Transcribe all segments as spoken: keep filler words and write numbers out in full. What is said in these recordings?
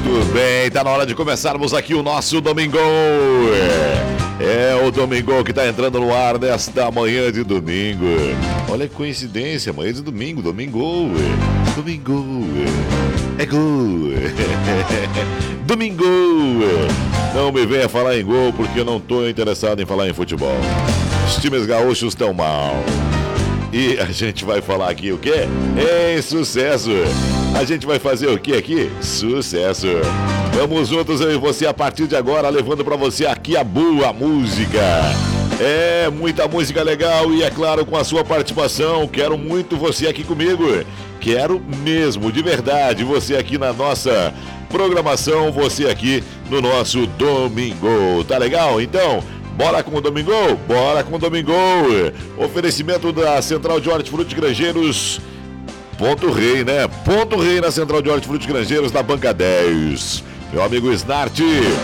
Muito bem, tá na hora de começarmos aqui o nosso Domingo. É, é o Domingo que tá entrando no ar nesta manhã de domingo. Olha que coincidência, manhã de domingo, Domingo. Domingo. É gol. Domingo. Não me venha falar em gol porque eu não tô interessado em falar em futebol. Os times gaúchos estão mal. E a gente vai falar aqui o quê? Em sucesso. A gente vai fazer o quê aqui? Sucesso. Vamos juntos, eu e você, a partir de agora, levando pra você aqui a boa música. É, muita música legal e, é claro, com a sua participação. Quero muito você aqui comigo. Quero mesmo, de verdade, você aqui na nossa programação, você aqui no nosso Domingo. Tá legal? Então, bora com o Domingo? Bora com o Domingo. Oferecimento da Central de Hortifruti Grangeiros. Ponto Rei, né? Ponto Rei na Central de Hortifruti Grangeiros, na Banca dez. Meu amigo Snart.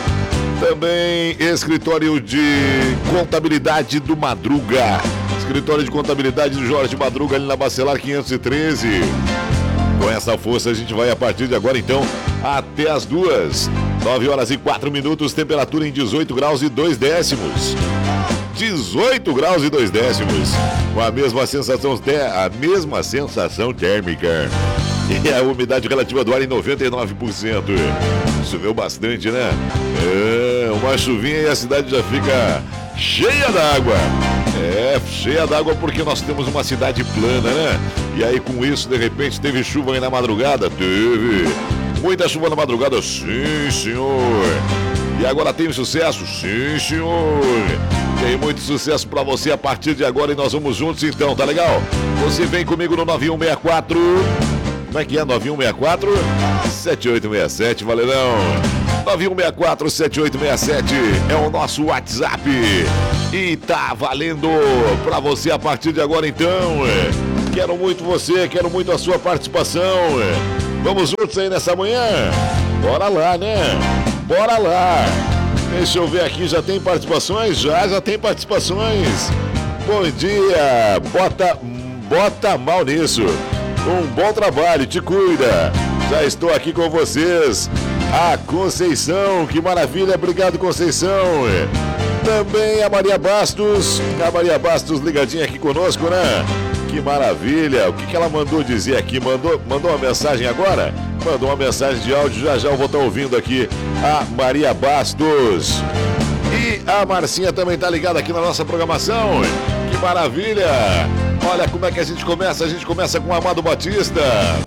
Também escritório de contabilidade do Madruga. Escritório de contabilidade do Jorge Madruga, ali na Bacelar quinhentos e treze. Com essa força a gente vai a partir de agora então até as duas. nove horas e quatro minutos, temperatura em dezoito graus e dois décimos. dezoito graus e dois décimos. Com a mesma sensação, a mesma sensação térmica. E a umidade relativa do ar em noventa e nove por cento. Choveu bastante, né? É, uma chuvinha e a cidade já fica cheia d'água. É, cheia d'água porque nós temos uma cidade plana, né? E aí com isso, de repente, teve chuva aí na madrugada? Teve. Muita chuva na madrugada? Sim, senhor. E agora tem sucesso? Sim, senhor. Tem muito sucesso pra você a partir de agora e nós vamos juntos então, tá legal? Você vem comigo no nove um seis quatro... Como é que é? nove um seis quatro, sete oito seis sete, valerão. nove um seis quatro, sete oito seis sete é o nosso WhatsApp. E tá valendo pra você a partir de agora então. Quero muito você, quero muito a sua participação. Vamos juntos aí nessa manhã? Bora lá, né? Bora lá. Deixa eu ver aqui, já tem participações? Já, já tem participações. Bom dia. Bota, bota mal nisso. Um bom trabalho, te cuida. Já estou aqui com vocês. A Conceição, que maravilha. Obrigado, Conceição. Também a Maria Bastos. A Maria Bastos ligadinha aqui conosco, né? Que maravilha. O que, que ela mandou dizer aqui? Mandou, mandou uma mensagem agora? Mandou uma mensagem de áudio. Já já eu vou estar ouvindo aqui a Maria Bastos. E a Marcinha também tá ligada aqui na nossa programação. Que maravilha. Olha como é que a gente começa. A gente começa com o Amado Batista.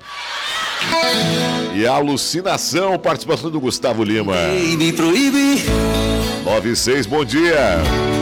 E a alucinação, participação do Gustavo Lima. nove seis, bom dia.